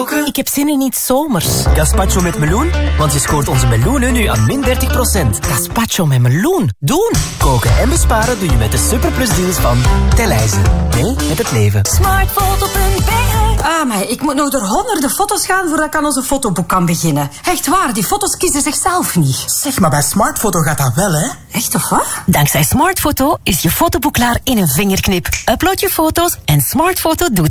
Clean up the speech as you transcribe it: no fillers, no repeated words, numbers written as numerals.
Ik heb zin in iets zomers. Gazpacho met meloen? Want je scoort onze meloenen nu aan min 30%. Gazpacho met meloen. Doen! Koken en besparen doe je met de superplusdeals van Teleize. Mee met het leven. Smartfoto.be. Maar ik moet nog door honderden foto's gaan voordat ik aan onze fotoboek kan beginnen. Echt waar, die foto's kiezen zichzelf niet. Zeg, maar bij Smartfoto gaat dat wel, hè? Echt of wat? Dankzij Smartfoto is je fotoboek klaar in een vingerknip. Upload je foto's en Smartfoto doet